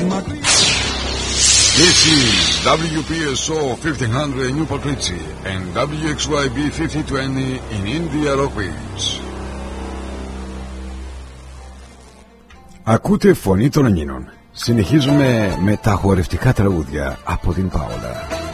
This is WPSO 1500 in Newport Richie and WXYB 5020 in India Rockbridge. Ακούτε φωνή των Ελλήνων. Συνεχίζουμε με τα χορευτικά τραγούδια από την Πάολα.